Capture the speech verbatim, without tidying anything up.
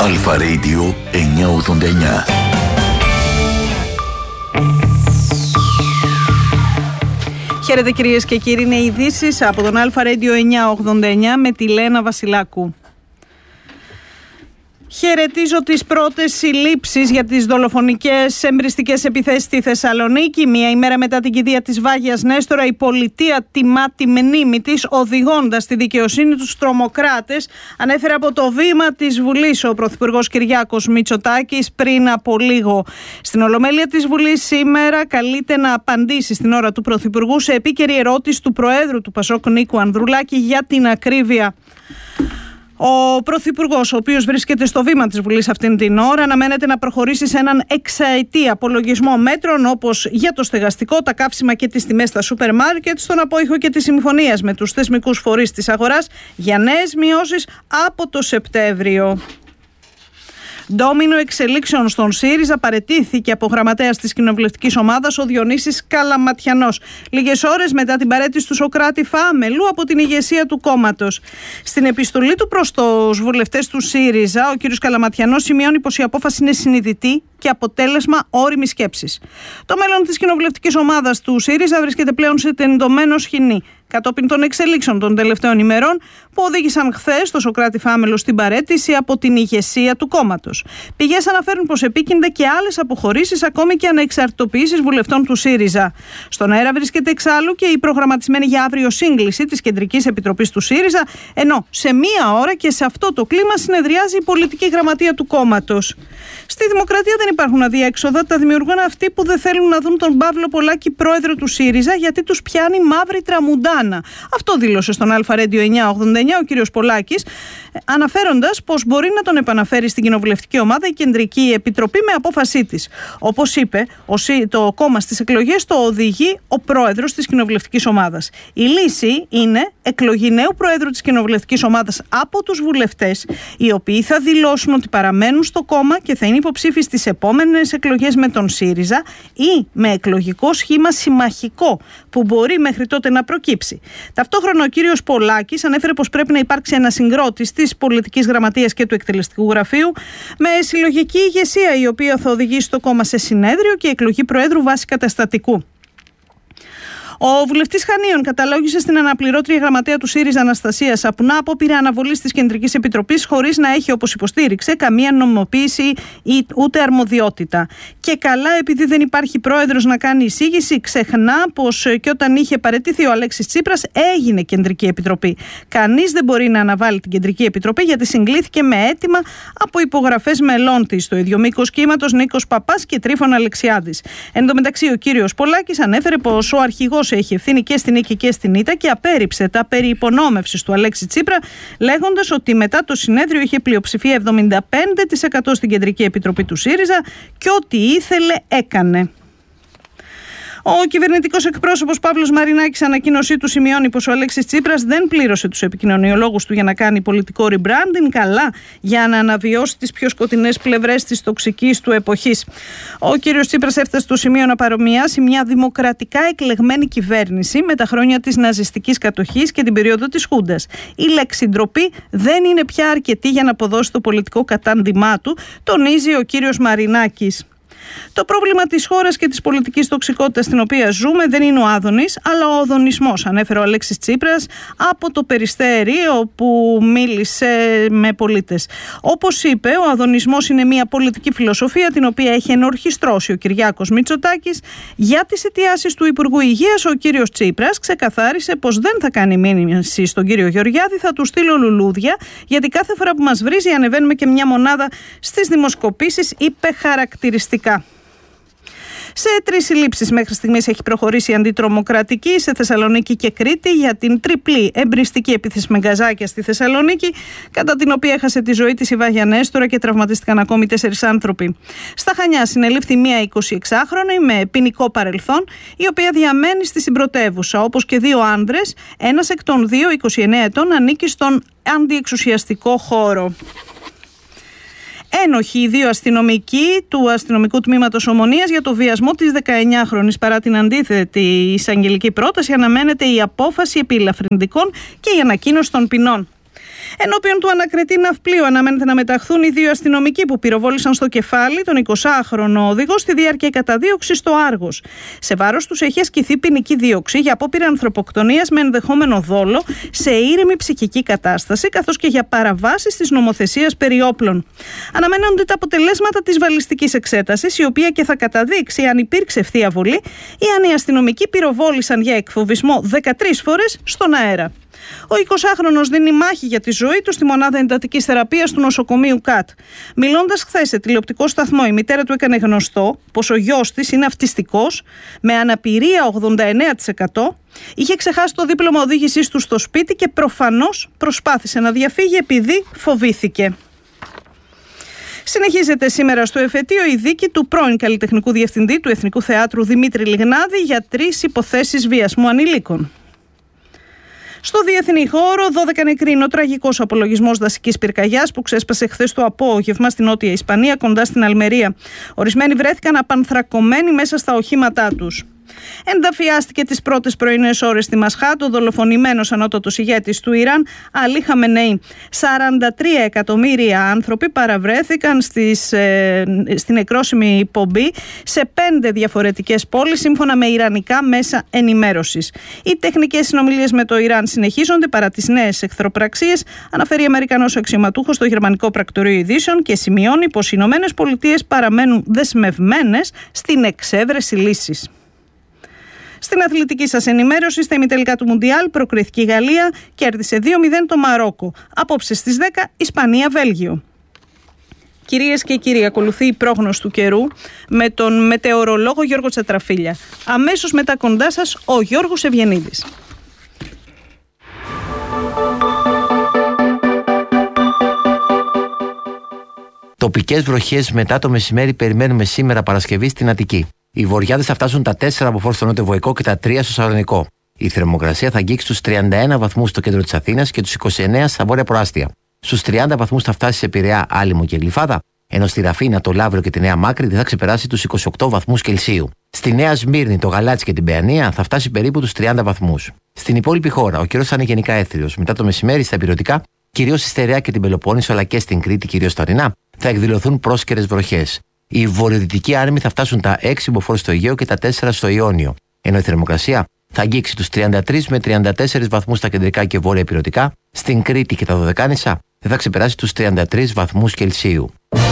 Αλφα Radio εννιακόσια ογδόντα εννιά. Χαίρετε κυρίες και κύριοι, είναι ειδήσεις από τον Αλφα Radio εννιακόσια ογδόντα εννιά με τη Λένα Βασιλάκου. Χαιρετίζω τις πρώτες συλλήψεις για τις δολοφονικές εμπριστικές επιθέσεις στη Θεσσαλονίκη. Μία ημέρα μετά την κηδεία της Βάγιας Νέστορα, η πολιτεία τιμά τη μνήμη της, οδηγώντας στη δικαιοσύνη τους τρομοκράτες. Ανέφερε από το βήμα της Βουλής ο Πρωθυπουργός Κυριάκος Μητσοτάκης πριν από λίγο. Στην Ολομέλεια της Βουλής σήμερα καλείται να απαντήσει στην ώρα του Πρωθυπουργού σε επίκαιρη ερώτηση του Προέδρου του Πασόκ Νίκου Ανδρουλάκη για την ακρίβεια. Ο Πρωθυπουργός, ο οποίος βρίσκεται στο βήμα της Βουλής αυτήν την ώρα, αναμένεται να προχωρήσει σε έναν εξαετή απολογισμό μέτρων όπως για το στεγαστικό, τα καύσιμα και τις τιμές στα σούπερ μάρκετ, στον απόϊχο και της συμφωνίας με τους θεσμικούς φορείς της αγοράς για νέες μειώσεις από το Σεπτέμβριο. Ντόμινο εξελίξεων στον ΣΥΡΙΖΑ, παραιτήθηκε από γραμματέας της κοινοβουλευτικής ομάδας ο Διονύσης Καλαματιανός. Λίγες ώρες μετά την παραίτηση του Σωκράτη Φάμελου από την ηγεσία του κόμματος. Στην επιστολή του προς τους βουλευτές του ΣΥΡΙΖΑ, ο κ. Καλαματιανός σημειώνει πως η απόφαση είναι συνειδητή και αποτέλεσμα όριμης σκέψης. Το μέλλον της κοινοβουλευτικής ομάδας του ΣΥΡΙΖΑ βρίσκεται πλέον σε τεντωμένο σχοινί, κατόπιν των εξελίξεων των τελευταίων ημερών που οδήγησαν χθες το Σωκράτη Φάμελο στην παραίτηση από την ηγεσία του κόμματος. Πηγές αναφέρουν πως επίκυνται και άλλες αποχωρήσεις, ακόμη και ανεξαρτητοποιήσεις βουλευτών του ΣΥΡΙΖΑ. Στον αέρα βρίσκεται εξάλλου και η προγραμματισμένη για αύριο σύγκληση της Κεντρικής Επιτροπής του ΣΥΡΙΖΑ, ενώ σε μία ώρα και σε αυτό το κλίμα συνεδριάζει η πολιτική γραμματεία του κόμματος. Στη Δημοκρατία δεν υπάρχουν αδιέξοδα, τα δημιουργούν αυτοί που δεν θέλουν να δουν τον Παύλο Πολάκη πρόεδρο του ΣΥΡΙΖΑ, γιατί τους πιάνει μαύρη τραμουντάνα. Αυτό δήλωσε στον Αλφα Radio εννιακόσια ογδόντα εννιά ο κύριος Πολάκης, αναφέροντας πως μπορεί να τον επαναφέρει στην κοινοβουλευτική ομάδα η Κεντρική Επιτροπή με απόφασή της. Όπως είπε, το κόμμα στις εκλογές το οδηγεί ο πρόεδρος της κοινοβουλευτικής ομάδας. Η λύση είναι εκλογή νέου πρόεδρου της κοινοβουλευτικής ομάδας από τους βουλευτές, οι οποίοι θα δηλώσουν ότι παραμένουν στο κόμμα και θα είναι υποψήφοι στις επόμενες εκλογές με τον ΣΥΡΙΖΑ ή με εκλογικό σχήμα συμμαχικό που μπορεί μέχρι τότε να προκύψει. Ταυτόχρονα ο κύριος Πολάκης ανέφερε πως πρέπει να υπάρξει ανασυγκρότηση της πολιτικής γραμματείας και του εκτελεστικού γραφείου με συλλογική ηγεσία, η οποία θα οδηγήσει το κόμμα σε συνέδριο και εκλογή προέδρου βάσει καταστατικού. Ο βουλευτής Χανίων καταλόγησε στην αναπληρώτρια γραμματέα του ΣΥΡΙΖΑ Αναστασία Σαπουνά απόπειρα αναβολής της Κεντρικής Επιτροπής χωρίς να έχει, όπως υποστήριξε, καμία νομιμοποίηση ή ούτε αρμοδιότητα. Και καλά, επειδή δεν υπάρχει πρόεδρος να κάνει εισήγηση, ξεχνά πως και όταν είχε παραιτηθεί ο Αλέξης Τσίπρας έγινε Κεντρική Επιτροπή. Κανείς δεν μπορεί να αναβάλει την Κεντρική Επιτροπή γιατί συγκλήθηκε με αίτημα από υπογραφές μελών της. Το ίδιο μήκος κύματος Νίκος Παπάς και Τρίφων Αλεξιάδης. Εν τω μεταξύ, ο κύριος Πολάκης ανέφερε πως ο αρχηγός έχει ευθύνη και στην νίκη και στην ήττα και απέρριψε τα περί υπονόμευσης του Αλέξη Τσίπρα, λέγοντας ότι μετά το συνέδριο είχε πλειοψηφία εβδομήντα πέντε τοις εκατό στην Κεντρική Επιτροπή του ΣΥΡΙΖΑ και ό,τι ήθελε έκανε. Ο κυβερνητικός εκπρόσωπος Παύλος Μαρινάκης, ανακοίνωσή του σημειώνει πως ο Αλέξης Τσίπρας δεν πλήρωσε τους επικοινωνιολόγους του για να κάνει πολιτικό rebranding, καλά για να αναβιώσει τις πιο σκοτεινές πλευρές της τοξικής του εποχής. Ο κύριος Τσίπρας έφτασε στο σημείο να παρομοιάσει μια δημοκρατικά εκλεγμένη κυβέρνηση με τα χρόνια της ναζιστικής κατοχής και την περίοδο της Χούντας. Η λέξη ντροπή δεν είναι πια αρκετή για να αποδώσει το πολιτικό κατάντημά του, τονίζει ο κύριος Μαρινάκης. Το πρόβλημα της χώρας και της πολιτικής τοξικότητας στην οποία ζούμε δεν είναι ο Άδωνης, αλλά ο οδονισμός, ανέφερε ο Αλέξης Τσίπρας από το Περιστέρι, όπου μίλησε με πολίτες. Όπως είπε, ο αδωνισμός είναι μια πολιτική φιλοσοφία την οποία έχει ενορχιστρώσει ο Κυριάκος Μητσοτάκης. Για τις αιτιάσεις του Υπουργού Υγείας, ο κύριος Τσίπρας ξεκαθάρισε πως δεν θα κάνει μήνυση στον κύριο Γεωργιάδη, θα του στείλω λουλούδια, γιατί κάθε φορά που μας βρίζει ανεβαίνουμε και μια μονάδα στις δημοσκοπήσεις, είπε χαρακτηριστικά. Σε τρεις συλλήψεις μέχρι στιγμής έχει προχωρήσει η αντιτρομοκρατική σε Θεσσαλονίκη και Κρήτη για την τριπλή εμπριστική επίθεση με γκαζάκια στη Θεσσαλονίκη, κατά την οποία έχασε τη ζωή της η Βάγια Νέστορα και τραυματίστηκαν ακόμη τέσσερις άνθρωποι. Στα Χανιά συνελήφθη μία εικοσιεξάχρονη με ποινικό παρελθόν, η οποία διαμένει στη συμπρωτεύουσα, όπως και δύο άνδρες, ένας εκ των δύο, είκοσι εννέα ετών, ανήκει στον αντιεξουσιαστικό χώρο. Ένοχοι οι δύο αστυνομικοί του αστυνομικού τμήματος Ομονίας για το βιασμό της δεκαεννιάχρονης. Παρά την αντίθετη εισαγγελική πρόταση, αναμένεται η απόφαση επί ελαφρυντικών και η ανακοίνωση των ποινών. Ενώπιον του ανακριτή ναυπλίου αναμένεται να μεταχθούν οι δύο αστυνομικοί που πυροβόλησαν στο κεφάλι τον εικοσάχρονο οδηγό στη διάρκεια καταδίωξη στο Άργος. Σε βάρος τους έχει ασκηθεί ποινική δίωξη για απόπειρα ανθρωποκτονίας με ενδεχόμενο δόλο σε ήρεμη ψυχική κατάσταση, καθώς και για παραβάσεις της νομοθεσίας περί όπλων. Αναμένονται τα αποτελέσματα της βαλιστικής εξέτασης, η οποία και θα καταδείξει αν υπήρξε ευθεία βολή ή αν οι αστυνομικοί πυροβόλησαν για εκφοβισμό δεκατρείς φορές στον αέρα. Ο εικοσάχρονος δίνει μάχη για τη ζωή του στη μονάδα εντατικής θεραπείας του νοσοκομείου ΚΑΤ. Μιλώντας χθες σε τηλεοπτικό σταθμό, η μητέρα του έκανε γνωστό πως ο γιος της είναι αυτιστικός, με αναπηρία ογδόντα εννέα τοις εκατό, είχε ξεχάσει το δίπλωμα οδήγησής του στο σπίτι και προφανώς προσπάθησε να διαφύγει επειδή φοβήθηκε. Συνεχίζεται σήμερα στο εφετείο η δίκη του πρώην καλλιτεχνικού διευθυντή του Εθνικού Θεάτρου Δημήτρη Λιγνάδη για τρεις υποθέσεις βιασμού ανηλίκων. Στο διεθνή χώρο, δώδεκα νεκροί είναι ο τραγικός απολογισμός δασικής πυρκαγιάς που ξέσπασε χθες το απόγευμα στην Νότια Ισπανία, κοντά στην Αλμερία. Ορισμένοι βρέθηκαν απανθρακωμένοι μέσα στα οχήματά τους. Ενταφιάστηκε τις πρώτες πρωινές ώρες στη Μασχάτ ο δολοφονημένος ανώτατος ηγέτης του Ιράν, Αλί Χαμενεή. σαράντα τρία εκατομμύρια άνθρωποι παραβρέθηκαν στις, ε, στην νεκρόσιμη πομπή σε πέντε διαφορετικές πόλεις, σύμφωνα με ιρανικά μέσα ενημέρωσης. Οι τεχνικές συνομιλίες με το Ιράν συνεχίζονται παρά τις νέες εχθροπραξίες, αναφέρει Αμερικανός αξιωματούχος στο Γερμανικό Πρακτορείο Ειδήσεων και σημειώνει πως οι Ηνωμένες Πολιτείες παραμένουν δεσμευμένες στην εξέβρεση λύσης. Στην αθλητική σας ενημέρωση, στα ημιτελικά του Μουντιάλ προκρίθηκε η Γαλλία, κέρδισε δύο μηδέν το Μαρόκο. Απόψε στις δέκα Ισπανία-Βέλγιο. Κυρίες και κύριοι, ακολουθεί η πρόγνωση του καιρού με τον μετεωρολόγο Γιώργο Τσατραφίλια. Αμέσως μετά κοντά σας ο Γιώργος Ευγενίδης. Τοπικές βροχές μετά το μεσημέρι περιμένουμε σήμερα Παρασκευή στην Αττική. Οι βοριάδες θα φτάσουν τα τέσσερα από στο νότιο-βοϊκό και τα τρία στο Σαλονικό. Η θερμοκρασία θα αγγίξει τους τριάντα ένα βαθμούς στο κέντρο της Αθήνας και τους είκοσι εννέα στα βόρεια προάστια. Στους τριάντα βαθμούς θα φτάσει σε Πειραιά, Άλυμο και Γλυφάδα, ενώ στη Ραφίνα, το Λαύριο και τη Νέα Μάκρη δεν θα ξεπεράσει τους είκοσι οκτώ βαθμούς Κελσίου. Στη Νέα Σμύρνη, το Γαλάτσι και την Παιανία θα φτάσει περίπου τους τριάντα βαθμούς. Στην υπόλοιπη χώρα, ο καιρός θα είναι γενικά έθριος. Μετά το μεσημέρι, στα ηπειρωτικά, κυρίως στη Στερεά και την Πελοπόννησο, αλλά και στην Κρήτη, κυρίως στα ορεινά, θα εκδηλωθούν πρόσκαιρες βροχές. Οι βορειοδυτικοί άνεμοι θα φτάσουν τα έξι μποφόρ στο Αιγαίο και τα τέσσερα στο Ιόνιο, ενώ η θερμοκρασία θα αγγίξει τους τριάντα τρεις με τριάντα τέσσερα βαθμούς στα κεντρικά και βόρεια ηπειρωτικά, στην Κρήτη και τα Δωδεκάνησα δεν θα ξεπεράσει τους τριάντα τρεις βαθμούς Κελσίου.